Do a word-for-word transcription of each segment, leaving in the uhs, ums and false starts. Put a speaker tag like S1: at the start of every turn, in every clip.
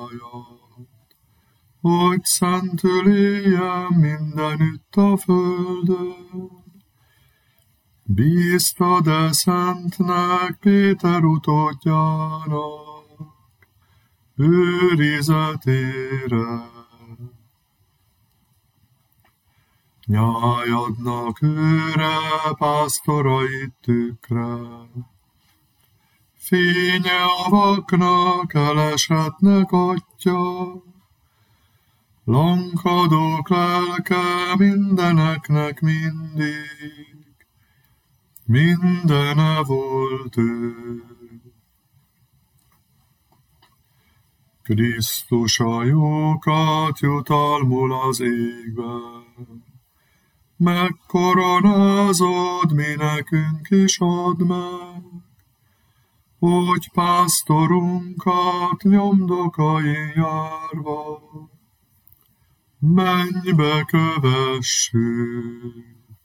S1: hogy szentüljen mindenütt a földön. Bíztad-e szentnek Péter utódjának őrizetére? Nyájadnak őre, pásztorait tükre, fénye a vaknak, elesetnek atya, lankadók lelke mindeneknek mindig, mindene volt ő. Krisztus a jókat jutalmul az égben, megkoronázod, mi nekünk is add meg, hogy pásztorunkat nyomdokain járva mennybe kövessük.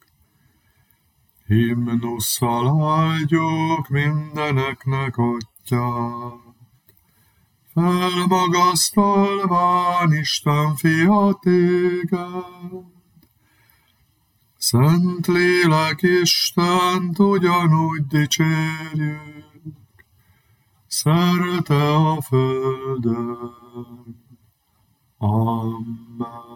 S1: Himnusszal áldjuk mindeneknek atyát, felmagasztalván Isten fia téged. Szent Lélek Istent ugyanúgy dicsérjük, szerte a földön. Amen.